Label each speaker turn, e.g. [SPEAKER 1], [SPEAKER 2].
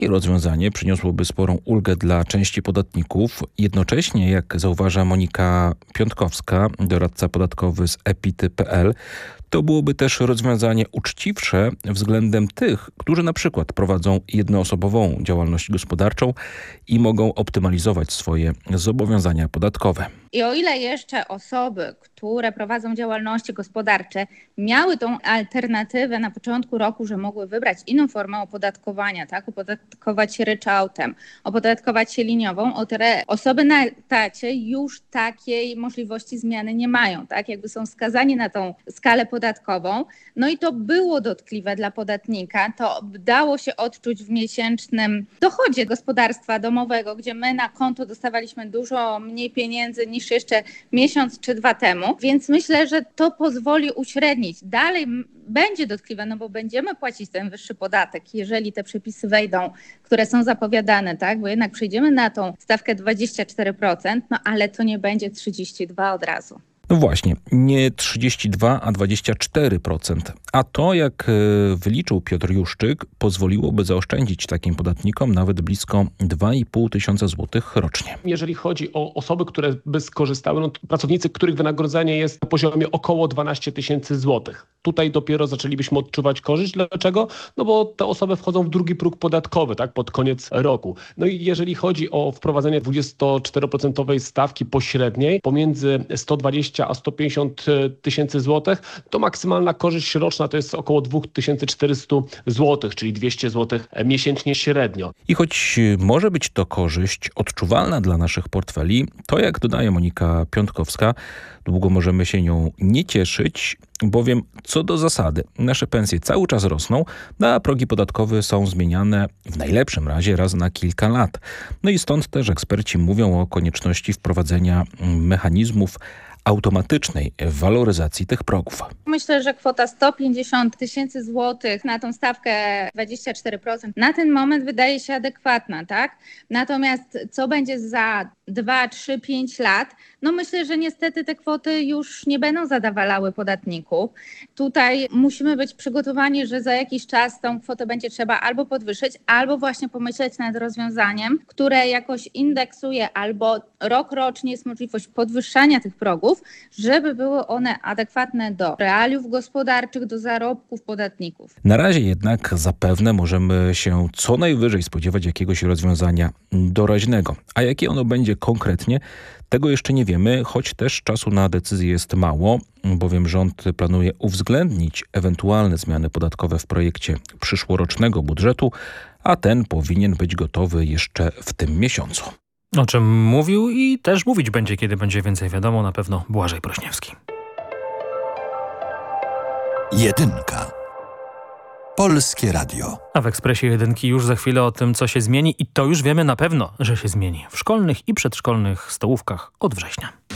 [SPEAKER 1] I rozwiązanie przyniosłoby sporą ulgę dla części podatników. Jednocześnie, jak zauważa Monika Piątkowska, doradca podatkowy z epity.pl, to byłoby też rozwiązanie uczciwsze względem tych, którzy na przykład prowadzą jednoosobową działalność gospodarczą i mogą optymalizować swoje zobowiązania podatkowe.
[SPEAKER 2] I o ile jeszcze osoby, które prowadzą działalności gospodarcze, miały tą alternatywę na początku roku, że mogły wybrać inną formę opodatkowania, tak? Opodatkować się ryczałtem, opodatkować się liniową, o tyle osoby na etacie już takiej możliwości zmiany nie mają, tak? Jakby są skazani na tą skalę podatkową. No i to było dotkliwe dla podatnika. To dało się odczuć w miesięcznym dochodzie gospodarstwa domowego, gdzie my na konto dostawaliśmy dużo mniej pieniędzy niż jeszcze miesiąc czy 2 temu. Więc myślę, że to pozwoli uśrednić. Dalej będzie dotkliwe, no bo będziemy płacić ten wyższy podatek, jeżeli te przepisy wejdą, które są zapowiadane, tak? Bo jednak przejdziemy na tą stawkę 24%, no ale to nie będzie 32% od razu.
[SPEAKER 1] No właśnie, nie 32, a 24%. A to, jak wyliczył Piotr Juszczyk, pozwoliłoby zaoszczędzić takim podatnikom nawet blisko 2,5 tysiąca złotych rocznie.
[SPEAKER 3] Jeżeli chodzi o osoby, które by skorzystały, no to pracownicy, których wynagrodzenie jest na poziomie około 12 tysięcy złotych. Tutaj dopiero zaczęlibyśmy odczuwać korzyść. Dlaczego? No bo te osoby wchodzą w drugi próg podatkowy, tak, pod koniec roku. No i jeżeli chodzi o wprowadzenie 24% stawki pośredniej pomiędzy 120 a 150 tysięcy złotych, to maksymalna korzyść roczna to jest około 2400 złotych, czyli 200 złotych miesięcznie średnio.
[SPEAKER 1] I choć może być to korzyść odczuwalna dla naszych portfeli, to jak dodaje Monika Piątkowska, długo możemy się nią nie cieszyć, bowiem co do zasady nasze pensje cały czas rosną, a progi podatkowe są zmieniane w najlepszym razie raz na kilka lat. No i stąd też eksperci mówią o konieczności wprowadzenia mechanizmów automatycznej waloryzacji tych progów.
[SPEAKER 2] Myślę, że kwota 150 tysięcy złotych na tą stawkę 24% na ten moment wydaje się adekwatna, tak? Natomiast co będzie za 2, 3, 5 lat? No myślę, że niestety te kwoty już nie będą zadowalały podatników. Tutaj musimy być przygotowani, że za jakiś czas tą kwotę będzie trzeba albo podwyższyć, albo właśnie pomyśleć nad rozwiązaniem, które jakoś indeksuje, albo rocznie jest możliwość podwyższania tych progów, żeby były one adekwatne do realiów gospodarczych, do zarobków podatników.
[SPEAKER 1] Na razie jednak zapewne możemy się co najwyżej spodziewać jakiegoś rozwiązania doraźnego. A jakie ono będzie konkretnie, tego jeszcze nie wiemy, choć też czasu na decyzję jest mało, bowiem rząd planuje uwzględnić ewentualne zmiany podatkowe w projekcie przyszłorocznego budżetu, a ten powinien być gotowy jeszcze w tym miesiącu.
[SPEAKER 4] O czym mówił i też mówić będzie, kiedy będzie więcej wiadomo, na pewno Błażej Prośniewski.
[SPEAKER 5] Jedynka. Polskie Radio.
[SPEAKER 4] A w Ekspresie Jedynki już za chwilę o tym, co się zmieni i to już wiemy na pewno, że się zmieni w szkolnych i przedszkolnych stołówkach od września.